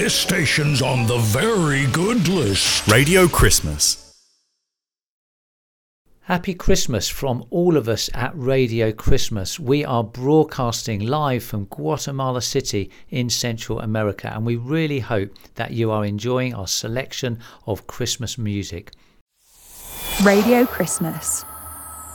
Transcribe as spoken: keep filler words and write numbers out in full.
This station's on the very good list. Radio Christmas. Happy Christmas from all of us at Radio Christmas. We are broadcasting live from Guatemala City in Central America, and we really hope that you are enjoying our selection of Christmas music. Radio Christmas.